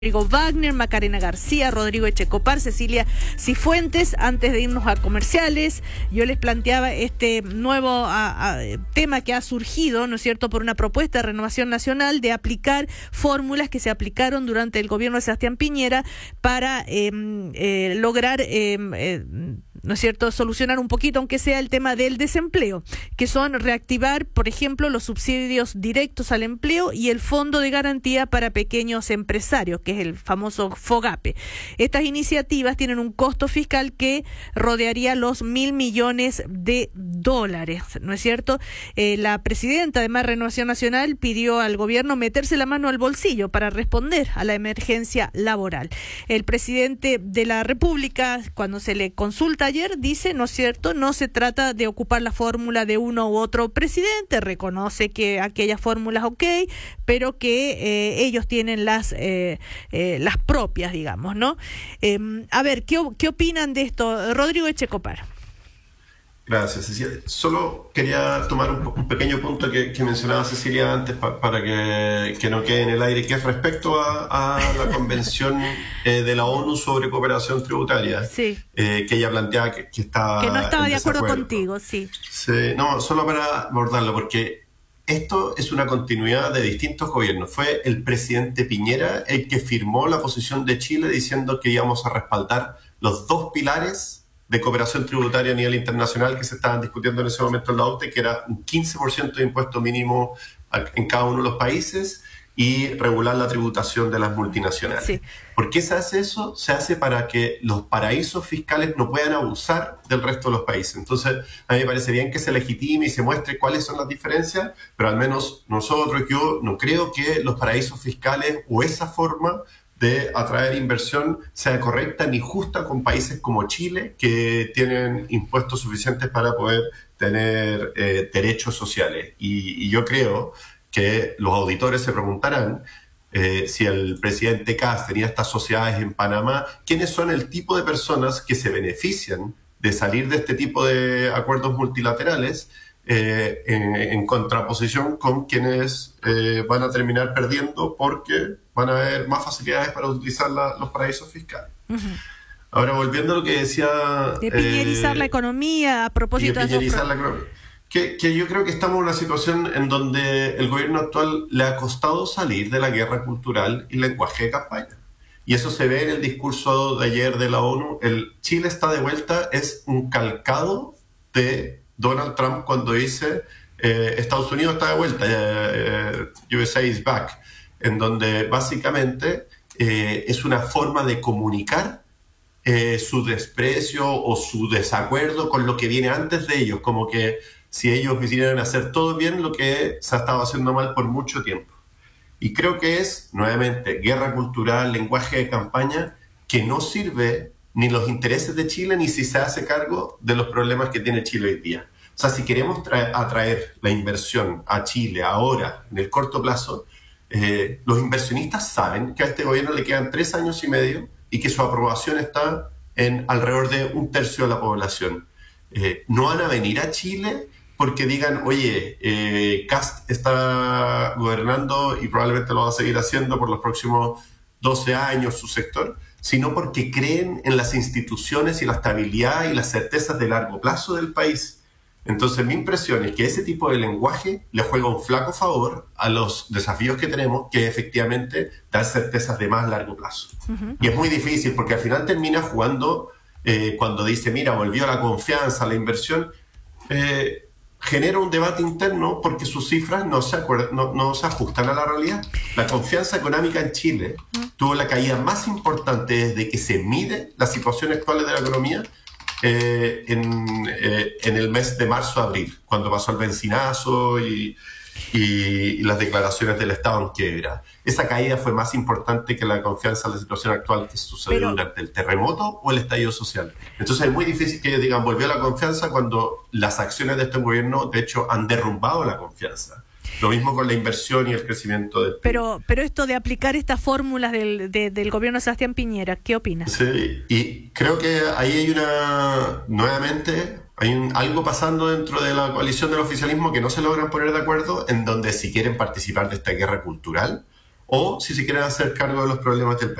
Rodrigo Wagner, Macarena García, Rodrigo Echecopar, Cecilia Cifuentes. Antes de irnos a comerciales, yo les planteaba este nuevo tema que ha surgido, ¿no es cierto?, por una propuesta de Renovación Nacional de aplicar fórmulas que se aplicaron durante el gobierno de Sebastián Piñera para lograr, ¿no es cierto?, solucionar un poquito, aunque sea el tema del desempleo, que son reactivar, por ejemplo, los subsidios directos al empleo y el Fondo de Garantía para Pequeños Empresarios, que es el famoso FOGAPE. Estas iniciativas tienen un costo fiscal que rodearía los $1.000 millones, ¿no es cierto? La presidenta, además, de Renovación Nacional, pidió al gobierno meterse la mano al bolsillo para responder a la emergencia laboral. El presidente de la República, cuando se le consulta ayer, dice, ¿no es cierto?, no se trata de ocupar la fórmula de uno u otro presidente, reconoce que aquellas fórmulas pero que ellos tienen las propias, digamos, ¿no? A ver, ¿qué opinan de esto? Rodrigo Echecopar. Gracias, Cecilia. Solo quería tomar un pequeño punto que mencionaba Cecilia antes para que no quede en el aire, que es respecto a la Convención de la ONU sobre cooperación tributaria, sí. Que ella planteaba que estaba... Que no estaba de acuerdo desacuerdo contigo, sí. Sí. No, solo para abordarlo, porque esto es una continuidad de distintos gobiernos. Fue el presidente Piñera el que firmó la posición de Chile diciendo que íbamos a respaldar los dos pilares de cooperación tributaria a nivel internacional que se estaban discutiendo en ese momento en la OCDE, que era un 15% de impuesto mínimo en cada uno de los países y regular la tributación de las multinacionales. Sí. ¿Por qué se hace eso? Se hace para que los paraísos fiscales no puedan abusar del resto de los países. Entonces, a mí me parece bien que se legitime y se muestre cuáles son las diferencias, pero al menos nosotros, yo no creo que los paraísos fiscales o esa forma de atraer inversión sea correcta ni justa con países como Chile, que tienen impuestos suficientes para poder tener derechos sociales. Y yo creo que los auditores se preguntarán si el presidente Kast tenía estas sociedades en Panamá, ¿quiénes son el tipo de personas que se benefician de salir de este tipo de acuerdos multilaterales en contraposición con quienes van a terminar perdiendo porque van a haber más facilidades para utilizar los paraísos fiscales? Uh-huh. Ahora, volviendo a lo que decía... De piñerizar la economía, a propósito de... piñerizar la economía. Que yo creo que estamos en una situación en donde el gobierno actual le ha costado salir de la guerra cultural y lenguaje de campaña. Y eso se ve en el discurso de ayer de la ONU. El Chile está de vuelta, es un calcado de Donald Trump cuando dice Estados Unidos está de vuelta, USA is back, en donde básicamente es una forma de comunicar su desprecio o su desacuerdo con lo que viene antes de ellos, como que si ellos quisieran hacer todo bien lo que se ha estado haciendo mal por mucho tiempo. Y creo que es, nuevamente, guerra cultural, lenguaje de campaña, que no sirve ni los intereses de Chile, ni si se hace cargo de los problemas que tiene Chile hoy día. O sea, si queremos atraer la inversión a Chile ahora, en el corto plazo, los inversionistas saben que a este gobierno le quedan 3 años y medio y que su aprobación está en alrededor de 1/3 de la población. No van a venir a Chile porque digan, oye, Kast está gobernando y probablemente lo va a seguir haciendo por los próximos 12 años su sector, sino porque creen en las instituciones y la estabilidad y las certezas de largo plazo del país. Entonces, mi impresión es que ese tipo de lenguaje le juega un flaco favor a los desafíos que tenemos, que efectivamente dan certezas de más largo plazo. Uh-huh. Y es muy difícil porque al final termina jugando, cuando dice, mira, volvió la confianza, la inversión, genera un debate interno porque sus cifras no se ajustan a la realidad. La confianza económica en Chile tuvo la caída más importante desde que se mide la situación actual de la economía en el mes de marzo-abril, cuando pasó el bencinazo y las declaraciones del Estado en quiebra. Esa caída fue más importante que la confianza en la situación actual que sucedió durante el terremoto o el estallido social. Entonces es muy difícil que ellos digan volvió la confianza cuando las acciones de este gobierno de hecho han derrumbado la confianza. Lo mismo con la inversión y el crecimiento del PIB. Pero esto de aplicar estas fórmulas del gobierno de Sebastián Piñera, ¿qué opinas? Sí, y creo que ahí hay algo pasando dentro de la coalición del oficialismo que no se logran poner de acuerdo, en donde si quieren participar de esta guerra cultural o si se quieren hacer cargo de los problemas del país.